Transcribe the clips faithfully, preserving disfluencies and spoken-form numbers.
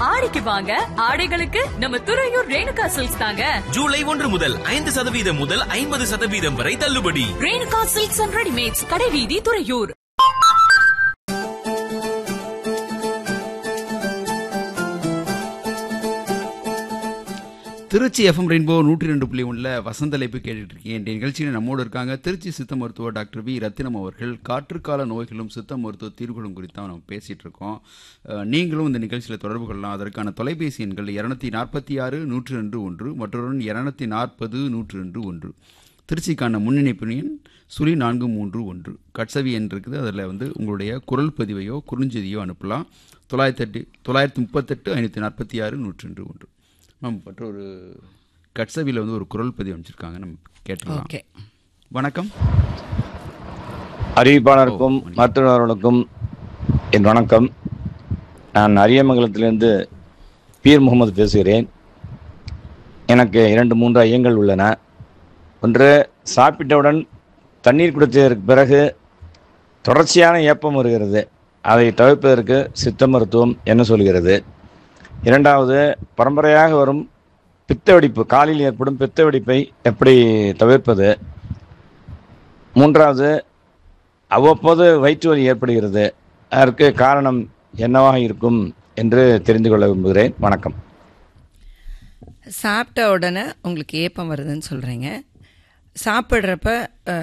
ஆடிக்கு வாங்க, ஆடைகளுக்கு நம்ம துறையூர் ரேணுகா சில்க்ஸ் தாங்க. ஜூலை ஒன்று முதல் ஐந்து சதவீதம் முதல் ஐம்பது சதவீதம் வரை தள்ளுபடி. ரேணுகா சில்க்ஸ் அண்ட் ரெடிமேட்ஸ், கடைவீதி, துறையூர். திருச்சி எஃப்எம் ரெயின்போ நூற்றி ரெண்டு புள்ளி ஒன்றில் வசந்தலைப்பு கேட்டுட்டு இருக்கேன். இந்த நிகழ்ச்சியில் நம்மோடு இருக்காங்க திருச்சி சித்த மருத்துவர் டாக்டர் வி ரத்தினம் அவர்கள். காற்றுக்கால நோய்களும் சித்த மருத்துவ தீர்வுகளும் குறித்து தான் நம்ம பேசிகிட்டு இருக்கோம். நீங்களும் இந்த நிகழ்ச்சியில் தொடர்பு கொள்ளலாம். அதற்கான தொலைபேசி எண்கள் இரநூத்தி நாற்பத்தி ஆறு நூற்றி ரெண்டு ஒன்று மற்றொரு இரநூத்தி நாற்பது நூற்றி ரெண்டு ஒன்று. திருச்சிக்கான முன்னிணைப்பு எண் சுழி நான்கு மூன்று ஒன்று. கட்சவி எண் இருக்குது. அதில் வந்து உங்களுடைய குரல் பதிவையோ குறுஞ்செய்தியோ அனுப்பலாம். தொள்ளாயிரத்தி எட்டு தொள்ளாயிரத்தி முப்பத்தெட்டு ஐநூற்றி நாற்பத்தி ஆறு நூற்றி ரெண்டு ஒன்று. மேம், பற்ற ஒரு கட்சவியில் வந்து ஒரு குரல் பதிவு அமைச்சிருக்காங்க, நம்ம கேட்டலாம். ஓகே, வணக்கம். அறிவிப்பாளருக்கும் மருத்துவர்களுக்கும் என் வணக்கம். நான் அரியமங்கலத்திலிருந்து பீர் முகமது பேசுகிறேன். எனக்கு இரண்டு மூன்று ஐயங்கள் உள்ளன. ஒன்று, சாப்பிட்டவுடன் தண்ணீர் குடித்ததற்கு பிறகு தொடர்ச்சியான ஏப்பம் வருகிறது. அதை தவிர்ப்பதற்கு சித்த மருத்துவம் என்ன சொல்கிறது? இரண்டாவது, பரம்பரையாக வரும் பித்த வெடிப்பு, காலில் ஏற்படும் பித்த வெடிப்பை எப்படி தவிர்ப்பது? மூன்றாவது, அவ்வப்போது வயிற்று வலி ஏற்படுகிறது. அதற்கு காரணம் என்னவாக இருக்கும் என்று தெரிந்து கொள்ள விரும்புகிறேன். வணக்கம். சாப்பிட்ட உடனே உங்களுக்கு ஏப்பம் வருதுன்னு சொல்கிறீங்க. சாப்பிட்றப்ப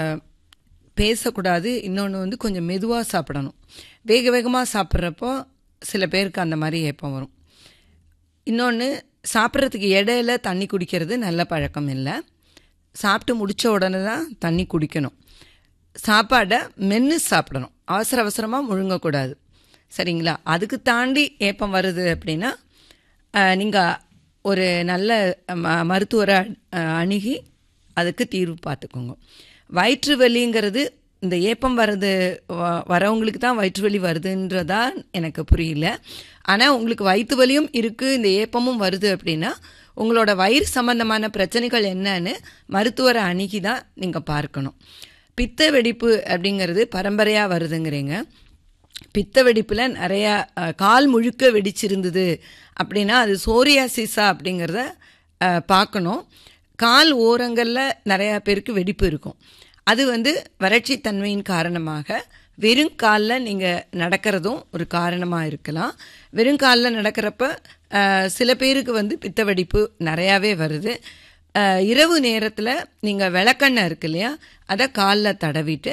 பேசக்கூடாது. இன்னொன்று வந்து கொஞ்சம் மெதுவாக சாப்பிடணும். வேக வேகமாக சாப்பிட்றப்போ சில பேருக்கு அந்த மாதிரி ஏப்பம் வரும். இன்னொன்று, சாப்பிட்றதுக்கு இடையில தண்ணி குடிக்கிறது நல்ல பழக்கம் இல்லை. சாப்பிட்டு முடித்த உடனே தான் தண்ணி குடிக்கணும். சாப்பாடை மென்று சாப்பிடணும். அவசர அவசரமாக முழுங்கக்கூடாது. சரிங்களா? அதுக்கு தாண்டி ஏப்பம் வருது அப்படின்னா நீங்கள் ஒரு நல்ல ம மருத்துவரை அணுகி அதுக்கு தீர்வு பார்த்துக்கோங்க. வயிற்று வலிங்கிறது, இந்த ஏப்பம் வர்றது வரவங்களுக்கு தான் வயிற்று வலி வருதுன்றதா எனக்கு புரியல. ஆனால் உங்களுக்கு வயிற்று வலியும் இருக்குது, இந்த ஏப்பமும் வருது அப்படின்னா உங்களோட வயிறு சம்பந்தமான பிரச்சனைகள் என்னன்னு மருத்துவரை அணுகி தான் நீங்கள் பார்க்கணும். பித்த வெடிப்பு அப்படிங்கிறது பரம்பரையாக வருதுங்கிறீங்க. பித்த வெடிப்பில் நிறையா கால் முழுக்க வெடிச்சிருந்தது அப்படின்னா அது சோரியாசிஸா அப்படிங்கிறத பார்க்கணும். கால் ஓரங்களில் நிறையா பேருக்கு வெடிப்பு இருக்கும். அது வந்து வறட்சி தன்மையின் காரணமாக வெறும் காலில் நீங்கள் நடக்கிறதும் ஒரு காரணமாக இருக்கலாம். வெறும் காலில் நடக்கிறப்ப சில பேருக்கு வந்து பித்த வெடிப்பு நிறையாவே வருது. இரவு நேரத்தில் நீங்கள் விளக்கெண்ணெய் இருக்கு இல்லையா, அதை காலில் தடவிட்டு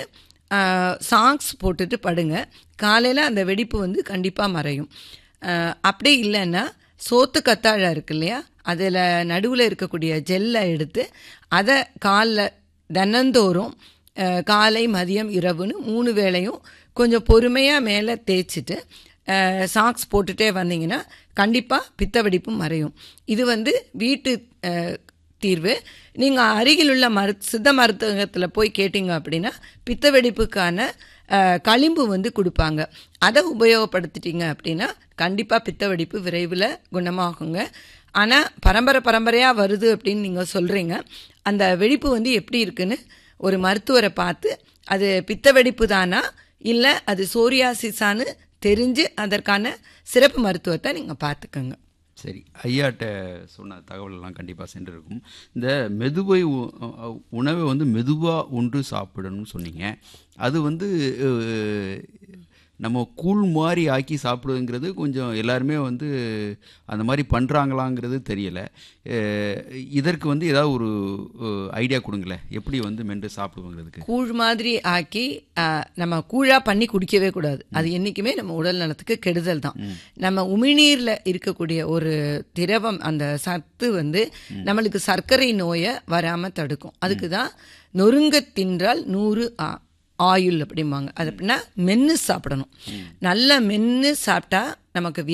சாக்ஸ் போட்டுட்டு படுங்க. காலையில் அந்த வெடிப்பு வந்து கண்டிப்பாக மறையும். அப்படி இல்லைன்னா சோத்து கத்தாழை இருக்கு இல்லையா, அதில் நடுவில் இருக்கக்கூடிய ஜெல்லை எடுத்து அதை காலில் தினந்தோறும் காலை மதியம் இரவுன்னு மூணு வேளையும் கொஞ்சம் பொறுமையாக மேலே தேய்ச்சிட்டு சாக்ஸ் போட்டுகிட்டே வந்தீங்கன்னா கண்டிப்பாக பித்த வெடிப்பு மறையும். இது வந்து வீட்டு தீர்வு. நீங்கள் அருகில் உள்ள மரு சித்த மருத்துவத்தில் போய் கேட்டிங்க அப்படின்னா பித்த வெடிப்புக்கான களிம்பு வந்து கொடுப்பாங்க. அதை உபயோகப்படுத்திட்டீங்க அப்படின்னா கண்டிப்பாக பித்த வெடிப்பு விரைவில் குணமாகுங்க. ஆனால் பரம்பரை பரம்பரையாக வருது அப்படின்னு நீங்கள் சொல்கிறீங்க. அந்த வெடிப்பு வந்து எப்படி இருக்குன்னு ஒரு மருத்துவரை பார்த்து அது பித்த வெடிப்பு தானா இல்லை அது சோரியாசிஸான்னு தெரிஞ்சு அதற்கான சிறப்பு மருத்துவத்தை நீங்கள் பார்த்துக்கோங்க. சரி, ஐயாட்ட சொன்ன தகவலெல்லாம் கண்டிப்பாக சென்றிருக்கும். இந்த மெதுவை உணவை வந்து மெதுவாக ஒன்று சாப்பிடணும்னு சொன்னீங்க. அது வந்து நம்ம கூழ் மாதிரி ஆக்கி சாப்பிடுங்கிறது கொஞ்சம் எல்லாருமே வந்து அந்த மாதிரி பண்ணுறாங்களாங்கிறது தெரியலை. இதற்கு வந்து ஏதாவது ஒரு ஐடியா கொடுங்களேன், எப்படி வந்து மென்று சாப்பிடுவோங்கிறதுக்கு. கூழ் மாதிரி ஆக்கி நம்ம கூழாக பண்ணி குடிக்கவே கூடாது. அது என்றைக்குமே நம்ம உடல் நலத்துக்கு கெடுதல் தான். நம்ம உமிழ்நீரில் இருக்கக்கூடிய ஒரு திரவம், அந்த சத்து வந்து நம்மளுக்கு சர்க்கரை நோயை வராமல் தடுக்கும். அதுக்கு தான் நொறுங்க தின்றால் நூறு ஆ ஆயுள் அப்படிம்பாங்க. அது அப்படின்னா மென்று சாப்பிடணும். நல்லா மென்று சாப்பிட்டா நமக்கு